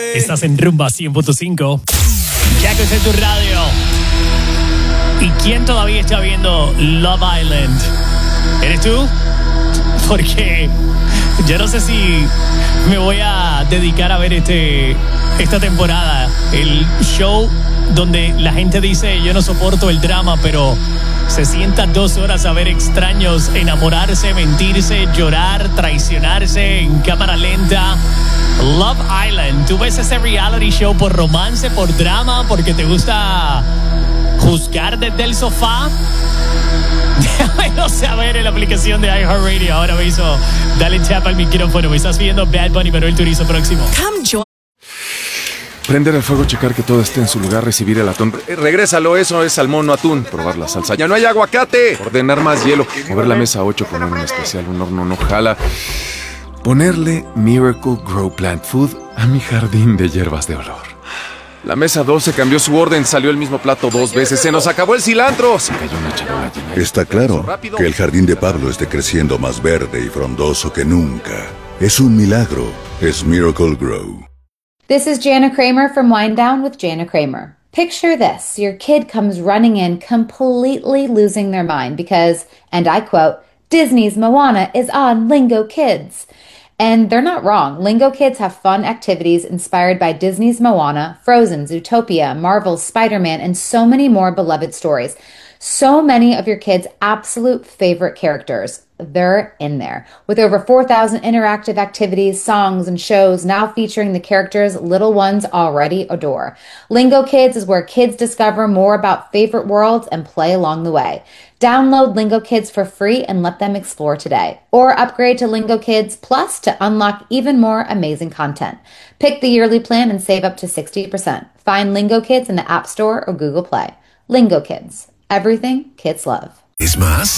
Estás en Rumba 100.5. Ya que es en tu radio. ¿Y quién todavía está viendo Love Island? ¿Eres tú? Porque yo no sé si me voy a dedicar a ver esta temporada. El show donde la gente dice yo no soporto el drama, pero se sienta 2 horas a ver extraños enamorarse, mentirse, llorar, traicionarse en cámara lenta. Love Island. ¿Tú ves ese reality show por romance, por drama, porque te gusta juzgar desde el sofá? Déjamelo saber en la aplicación de iHeartRadio. Ahora mismo, dale tap al micrófono. Me estás viendo Bad Bunny, pero el turizo próximo. Prender el fuego, checar que todo esté en su lugar, recibir el atún. Regrésalo, eso es salmón, no atún. Probar la salsa. ¡Ya no hay aguacate! Ordenar más hielo. Mover la mesa 8 con un especial. Un horno no jala. Ponerle Miracle Grow Plant Food a mi jardín de hierbas de olor. La mesa 12 cambió su orden, salió el mismo plato 2 veces. ¡Se nos acabó el cilantro! Se cayó una charola llena. Está claro que el jardín de Pablo esté creciendo más verde y frondoso que nunca. Es un milagro. Es Miracle Grow. This is Jana Kramer from Wind Down with Jana Kramer. Picture this. Your kid comes running in completely losing their mind because, and I quote, Disney's Moana is on Lingo Kids. And they're not wrong. Lingo Kids have fun activities inspired by Disney's Moana, Frozen, Zootopia, Marvel's Spider-Man, and so many more beloved stories. So many of your kids' absolute favorite characters. They're in there. With over 4,000 interactive activities, songs, and shows now featuring the characters little ones already adore. Lingo Kids is where kids discover more about favorite worlds and play along the way. Download Lingo Kids for free and let them explore today. Or upgrade to Lingo Kids Plus to unlock even more amazing content. Pick the yearly plan and save up to 60%. Find Lingo Kids in the App Store or Google Play. Lingo Kids. Everything kids love. ¿Es más?